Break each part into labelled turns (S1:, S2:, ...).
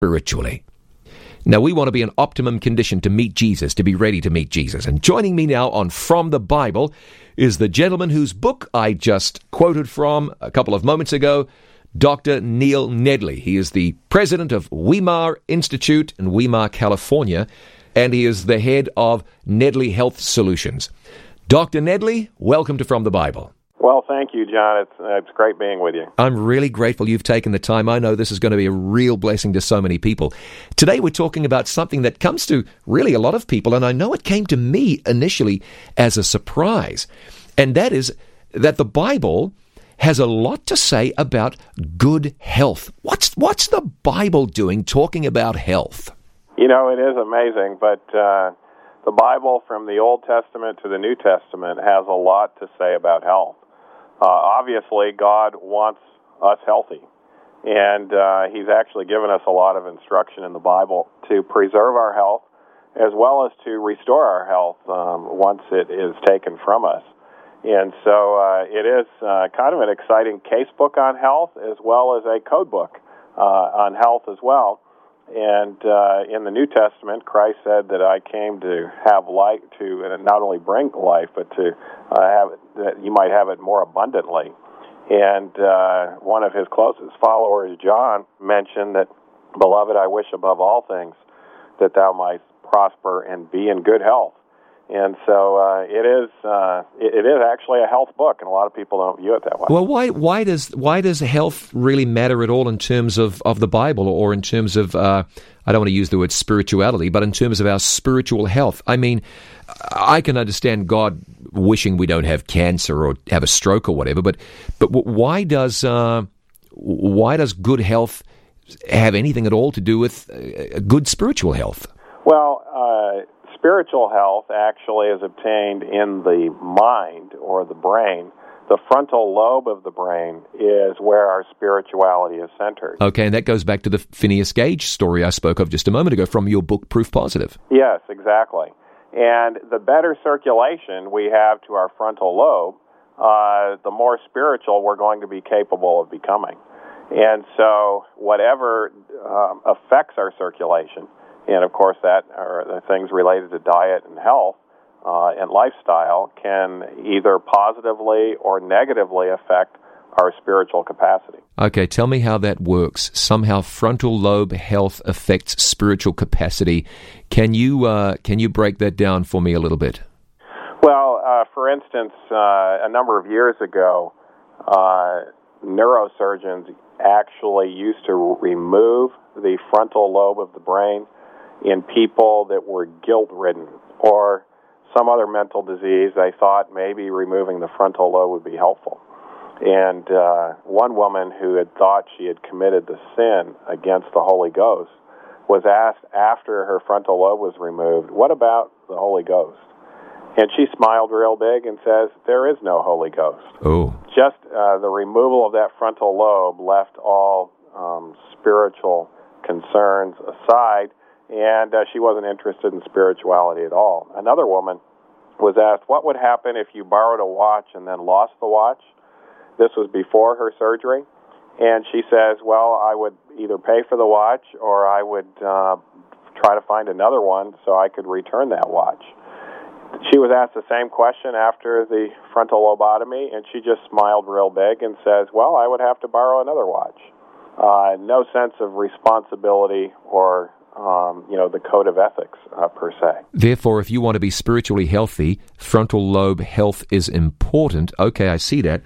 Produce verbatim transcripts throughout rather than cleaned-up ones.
S1: spiritually. Now, we want to be in optimum condition to meet Jesus, to be ready to meet Jesus. And joining me now on From the Bible is the gentleman whose book I just quoted from a couple of moments ago, Doctor Neil Nedley. He is the president of Weimar Institute in Weimar, California, and he is the head of Nedley Health Solutions. Doctor Nedley, welcome to From the Bible.
S2: Well, thank you, John. It's, uh, it's great being with you.
S1: I'm really grateful you've taken the time. I know this is going to be a real blessing to so many people. Today we're talking about something that comes to really a lot of people, and I know it came to me initially as a surprise, and that is that the Bible has a lot to say about good health. What's, what's the Bible doing talking about health?
S2: You know, it is amazing, but uh, the Bible from the Old Testament to the New Testament has a lot to say about health. Uh, obviously, God wants us healthy, and uh, He's actually given us a lot of instruction in the Bible to preserve our health as well as to restore our health um, once it is taken from us. And so uh, it is uh, kind of an exciting case book on health as well as a code book uh, on health as well. And uh, in the New Testament, Christ said that I came to have life, to not only bring life, but to uh, have it, that you might have it more abundantly. And uh, one of his closest followers, John, mentioned that, "Beloved, I wish above all things that thou might prosper and be in good health." And so uh, it is uh, it, it is actually a health book, and a lot of people don't view it that way.
S1: Well, why why does why does health really matter at all in terms of, of the Bible, or in terms of uh, I don't want to use the word spirituality, but in terms of our spiritual health? I mean, I can understand God wishing we don't have cancer or have a stroke or whatever, but but why does uh, why does good health have anything at all to do with uh, good spiritual health?
S2: Well. Uh, Spiritual health actually is obtained in the mind or the brain. The frontal lobe of the brain is where our spirituality is centered.
S1: Okay, and that goes back to the Phineas Gage story I spoke of just a moment ago from your book, Proof Positive.
S2: Yes, exactly. And the better circulation we have to our frontal lobe, uh, the more spiritual we're going to be capable of becoming. And so whatever um, affects our circulation, and, of course, that are the things related to diet and health uh, and lifestyle can either positively or negatively affect our spiritual capacity.
S1: Okay, tell me how that works. Somehow frontal lobe health affects spiritual capacity. Can you uh, can you break that down for me a little bit?
S2: Well, uh, for instance, uh, a number of years ago, uh, neurosurgeons actually used to remove the frontal lobe of the brain in people that were guilt-ridden or some other mental disease. They thought maybe removing the frontal lobe would be helpful. And uh, one woman who had thought she had committed the sin against the Holy Ghost was asked after her frontal lobe was removed, "What about the Holy Ghost?" And she smiled real big and says, "There is no Holy Ghost."
S1: Oh.
S2: Just uh, the removal of that frontal lobe left all um, spiritual concerns aside, and uh, she wasn't interested in spirituality at all. Another woman was asked, what would happen if you borrowed a watch and then lost the watch? This was before her surgery. And she says, well, I would either pay for the watch or I would uh, try to find another one so I could return that watch. She was asked the same question after the frontal lobotomy, and she just smiled real big and says, well, I would have to borrow another watch. Uh, no sense of responsibility or Um, you know, the code of ethics, uh, per se.
S1: Therefore, if you want to be spiritually healthy, frontal lobe health is important. Okay, I see that.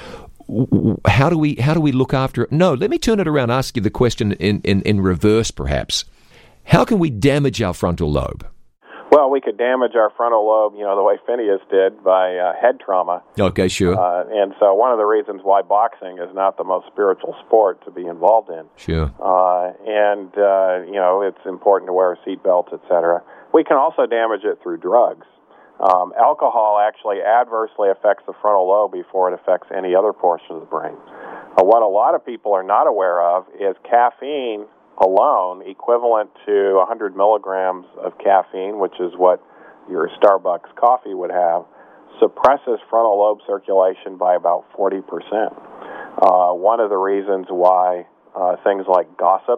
S1: How do we how do we look after it? No, let me turn it around, ask you the question in, in, in reverse, perhaps. How can we damage our frontal lobe?
S2: Well, we could damage our frontal lobe, you know, the way Phineas did by uh, head trauma.
S1: Okay, sure.
S2: Uh, and so one of the reasons why boxing is not the most spiritual sport to be involved in.
S1: Sure.
S2: Uh, and, uh, you know, it's important to wear a seatbelt, et cetera. We can also damage it through drugs. Um, alcohol actually adversely affects the frontal lobe before it affects any other portion of the brain. Uh, what a lot of people are not aware of is caffeine alone, equivalent to one hundred milligrams of caffeine, which is what your Starbucks coffee would have, suppresses frontal lobe circulation by about forty percent. Uh, one of the reasons why uh, things like gossip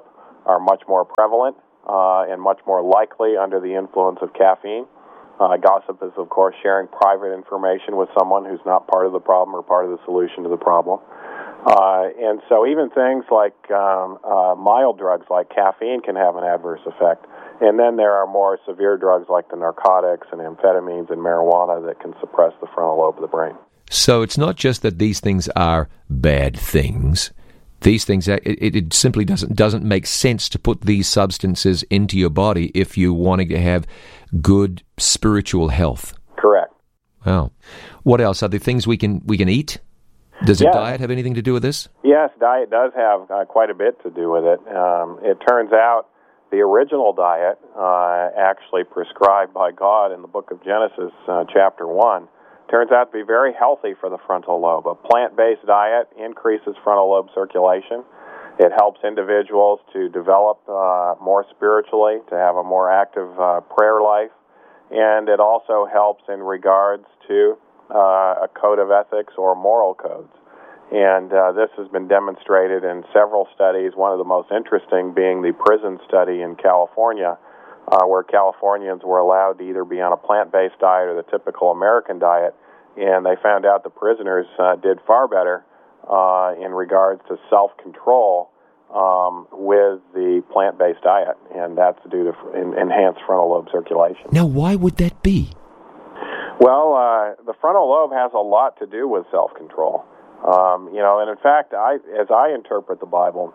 S2: are much more prevalent uh, and much more likely under the influence of caffeine. Uh, gossip is, of course, sharing private information with someone who's not part of the problem or part of the solution to the problem. Uh, and so even things like um, uh, mild drugs like caffeine can have an adverse effect. And then there are more severe drugs like the narcotics and amphetamines and marijuana that can suppress the frontal lobe of the brain.
S1: So it's not just that these things are bad things. These things, it, it simply doesn't doesn't make sense to put these substances into your body if you're wanting to have good spiritual health.
S2: Correct.
S1: Wow. What else? Are there things we can we can eat? Does
S2: yeah.
S1: a diet have anything to do with this?
S2: Yes, diet does have uh, quite a bit to do with it. Um, it turns out the original diet, uh, actually prescribed by God in the book of Genesis, uh, chapter one, turns out to be very healthy for the frontal lobe. A plant-based diet increases frontal lobe circulation. It helps individuals to develop uh, more spiritually, to have a more active uh, prayer life, and it also helps in regards to uh, a code of ethics or moral codes. And uh, this has been demonstrated in several studies, one of the most interesting being the prison study in California, Uh, where Californians were allowed to either be on a plant-based diet or the typical American diet, and they found out the prisoners uh, did far better uh, in regards to self-control um, with the plant-based diet, and that's due to f- in- enhanced frontal lobe circulation.
S1: Now, why would that be?
S2: Well, uh, the frontal lobe has a lot to do with self-control. Um, you know, and in fact, I, as I interpret the Bible,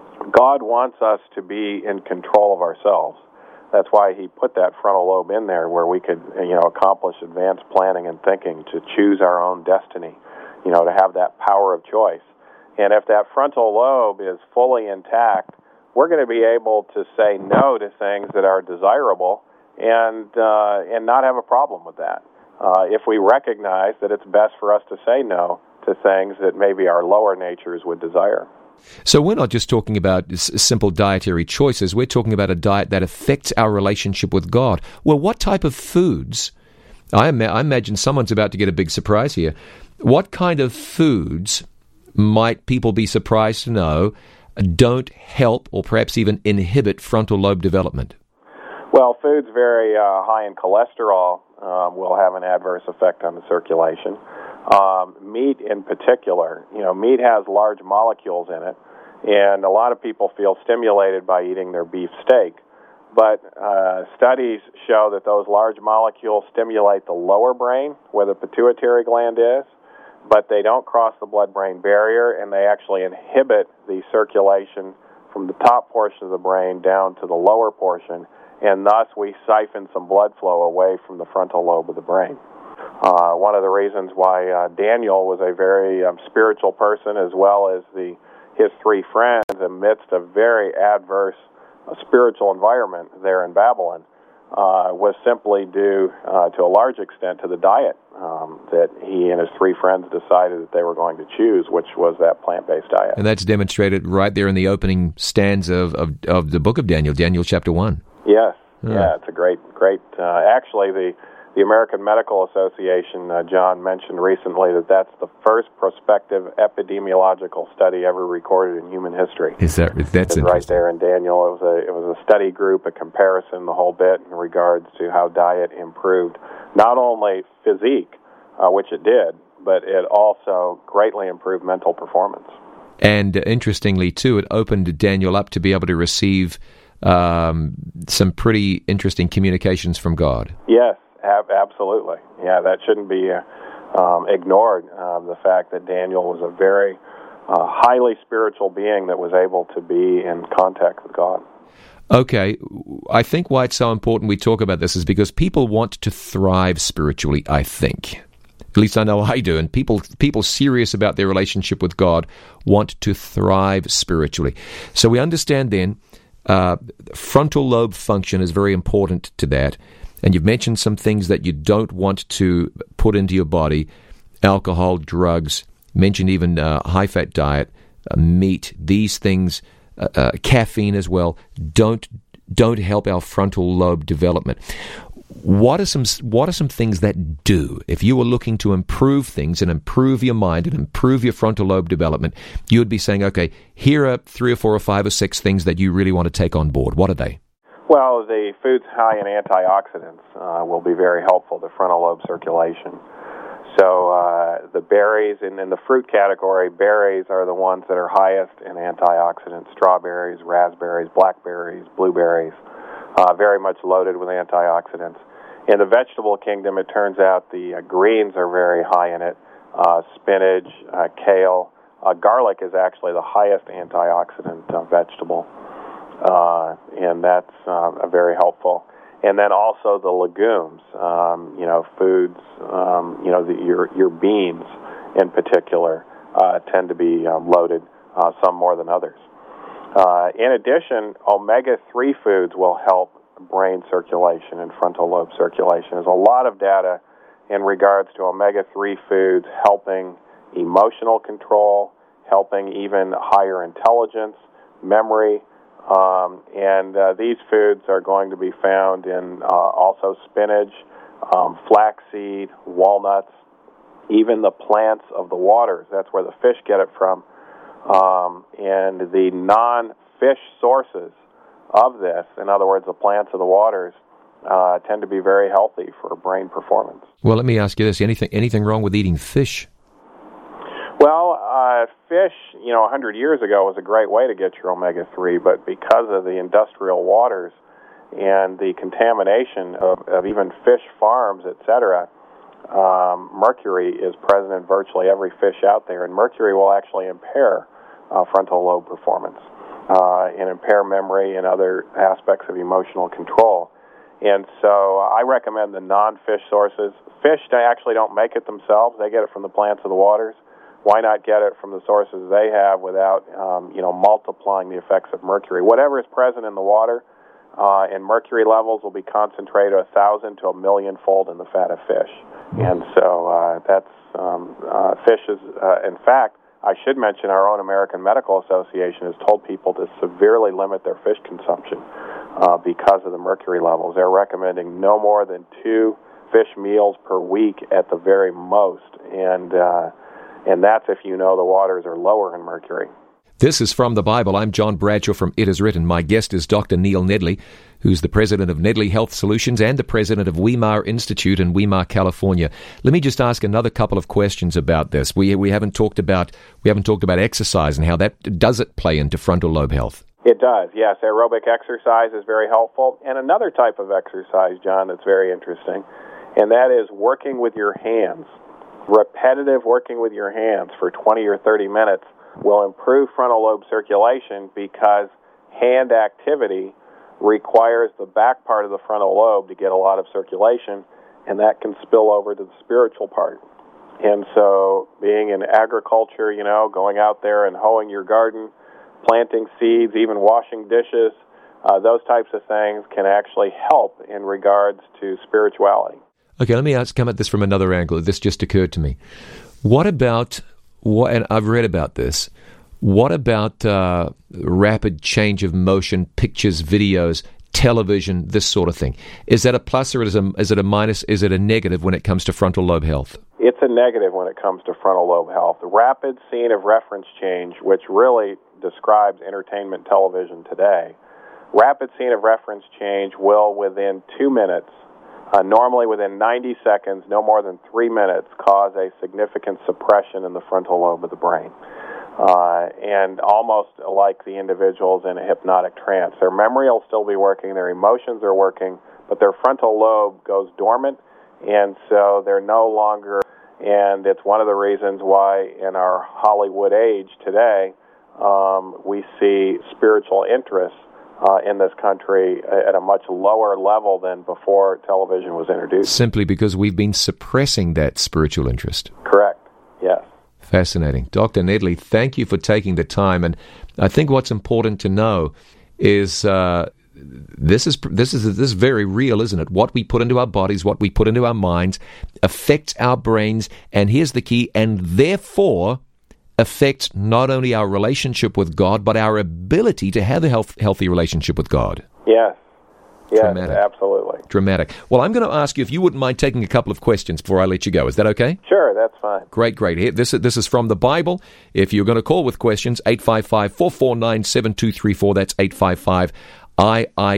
S2: God wants us to be in control of ourselves. That's why he put that frontal lobe in there where we could, you know, accomplish advanced planning and thinking to choose our own destiny, you know, to have that power of choice. And if that frontal lobe is fully intact, we're going to be able to say no to things that are desirable and uh, and not have a problem with that. Uh, if we recognize that it's best for us to say no to things that maybe our lower natures would desire.
S1: So we're not just talking about s- simple dietary choices. We're talking about a diet that affects our relationship with God. Well, what type of foods? I, ima- I imagine someone's about to get a big surprise here. What kind of foods might people be surprised to know don't help or perhaps even inhibit frontal lobe development?
S2: Well, foods very uh, high in cholesterol um, will have an adverse effect on the circulation. Um, meat in particular, you know, meat has large molecules in it, and a lot of people feel stimulated by eating their beef steak. But uh, studies show that those large molecules stimulate the lower brain, where the pituitary gland is, but they don't cross the blood-brain barrier, and they actually inhibit the circulation from the top portion of the brain down to the lower portion, and thus we siphon some blood flow away from the frontal lobe of the brain. Uh, one of the reasons why uh, Daniel was a very um, spiritual person, as well as the his three friends, amidst a very adverse uh, spiritual environment there in Babylon, uh, was simply due uh, to a large extent to the diet um, that he and his three friends decided that they were going to choose, which was that plant-based diet.
S1: And that's demonstrated right there in the opening stanza of, of, of the book of Daniel, Daniel chapter one.
S2: Yes,
S1: oh.
S2: yeah, it's a great, great, uh, actually the The American Medical Association, uh, John mentioned recently that that's the first prospective epidemiological study ever recorded in human history.
S1: Is that that's
S2: it's
S1: interesting?
S2: Right there in Daniel, it was a it was a study group, a comparison, the whole bit in regards to how diet improved not only physique, uh, which it did, but it also greatly improved mental performance.
S1: And uh, interestingly, too, it opened Daniel up to be able to receive um, some pretty interesting communications from God.
S2: Yes. Absolutely. Yeah, that shouldn't be uh, um, ignored, uh, the fact that Daniel was a very uh, highly spiritual being that was able to be in contact with God.
S1: Okay, I think why it's so important we talk about this is because people want to thrive spiritually, I think. At least I know I do, and people people serious about their relationship with God want to thrive spiritually. So we understand then uh, frontal lobe function is very important to that. And you've mentioned some things that you don't want to put into your body, alcohol, drugs, mentioned even uh, high-fat diet, uh, meat, these things, uh, uh, caffeine as well, don't don't help our frontal lobe development. What are some what are some things that do? If you were looking to improve things and improve your mind and improve your frontal lobe development, you would be saying, okay, here are three or four or five or six things that you really want to take on board. What are they?
S2: Well, the foods high in antioxidants uh, will be very helpful to frontal lobe circulation. So uh, the berries, and in the fruit category, berries are the ones that are highest in antioxidants. Strawberries, raspberries, blackberries, blueberries, uh, very much loaded with antioxidants. In the vegetable kingdom, it turns out the uh, greens are very high in it. Uh, spinach, uh, kale, uh, garlic is actually the highest antioxidant uh, vegetable, uh, and that's uh, very helpful. And then also the legumes, um, you know, foods, um, you know, the, your your beans in particular uh, tend to be um, loaded, uh, some more than others. Uh, in addition, omega three foods will help brain circulation and frontal lobe circulation. There's a lot of data in regards to omega three foods helping emotional control, helping even higher intelligence, memory. Um, and uh, these foods are going to be found in uh, also spinach, um, flaxseed, walnuts, even the plants of the waters. That's where the fish get it from. Um, and the non-fish sources of this, in other words, the plants of the waters, uh, tend to be very healthy for brain performance.
S1: Well, let me ask you this. Anything, anything wrong with eating fish?
S2: Well, uh, fish, you know, one hundred years ago was a great way to get your omega three, but because of the industrial waters and the contamination of, of even fish farms, et cetera, um, mercury is present in virtually every fish out there, and mercury will actually impair uh, frontal lobe performance uh, and impair memory and other aspects of emotional control. And so I recommend the non-fish sources. Fish, they actually don't make it themselves. They get it from the plants of the waters. Why not get it from the sources they have without, um, you know, multiplying the effects of mercury? Whatever is present in the water, uh, and mercury levels will be concentrated a thousand to a million fold in the fat of fish. And so uh, that's um, uh, fish is, uh, in fact, I should mention our own American Medical Association has told people to severely limit their fish consumption uh, because of the mercury levels. They're recommending no more than two fish meals per week at the very most, and uh, and that's if you know the waters are lower in mercury.
S1: This is From the Bible. I'm John Bradshaw from It Is Written. My guest is Doctor Neil Nedley, who's the president of Nedley Health Solutions and the president of Weimar Institute in Weimar, California. Let me just ask another couple of questions about this. We we haven't talked about we haven't talked about exercise and how that does it play into frontal lobe health.
S2: It does, yes. Aerobic exercise is very helpful. And another type of exercise, John, that's very interesting, and that is working with your hands. Repetitive working with your hands for twenty or thirty minutes will improve frontal lobe circulation because hand activity requires the back part of the frontal lobe to get a lot of circulation, and that can spill over to the spiritual part. And so being in agriculture, you know, going out there and hoeing your garden, planting seeds, even washing dishes, uh, those types of things can actually help in regards to spirituality.
S1: Okay, let me ask, come at this from another angle. This just occurred to me. What about, what, and I've read about this, what about uh, rapid change of motion, pictures, videos, television, this sort of thing? Is that a plus or is it a, is it a minus, is it a negative when it comes to frontal lobe health?
S2: It's a negative when it comes to frontal lobe health. The rapid scene of reference change, which really describes entertainment television today, rapid scene of reference change will, within two minutes, Uh, normally within ninety seconds, no more than three minutes, cause a significant suppression in the frontal lobe of the brain. Uh, and almost like the individuals in a hypnotic trance. Their memory will still be working, their emotions are working, but their frontal lobe goes dormant, and so they're no longer, and it's one of the reasons why in our Hollywood age today, um, we see spiritual interests Uh, in this country at a much lower level than before television was introduced.
S1: Simply because we've been suppressing that spiritual interest.
S2: Correct, yes.
S1: Fascinating. Doctor Nedley, thank you for taking the time. And I think what's important to know is uh, this is this is this is very real, isn't it? What we put into our bodies, what we put into our minds, affects our brains. And here's the key, and therefore affects not only our relationship with God, but our ability to have a health, healthy relationship with God.
S2: Yes, Yes,
S1: Dramatic.
S2: absolutely.
S1: Dramatic. Well, I'm going to ask you if you wouldn't mind taking a couple of questions before I let you go. Is that okay?
S2: Sure, that's fine.
S1: Great, great. Here, this, this is from the Bible. If you're going to call with questions, eight five five, four four nine, seven two three four. That's eight five five I I